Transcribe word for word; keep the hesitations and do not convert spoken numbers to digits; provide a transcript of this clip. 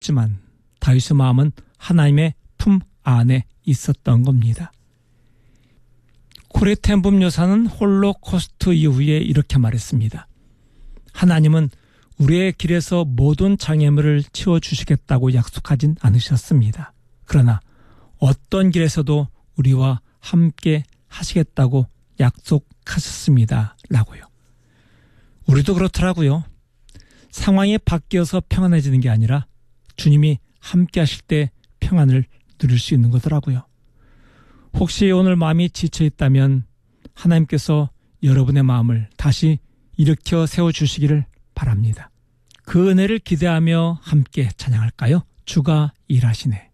없지만 다윗의 마음은 하나님의 품 안에 있었던 겁니다. 코리 텐붐 여사는 홀로코스트 이후에 이렇게 말했습니다. 하나님은 우리의 길에서 모든 장애물을 치워주시겠다고 약속하진 않으셨습니다. 그러나 어떤 길에서도 우리와 함께 하시겠다고 약속하셨습니다. 라고요. 우리도 그렇더라고요. 상황이 바뀌어서 평안해지는 게 아니라 주님이 함께 하실 때 평안을 누릴 수 있는 거더라고요. 혹시 오늘 마음이 지쳐 있다면 하나님께서 여러분의 마음을 다시 일으켜 세워주시기를 바랍니다. 그 은혜를 기대하며 함께 찬양할까요? 주가 일하시네.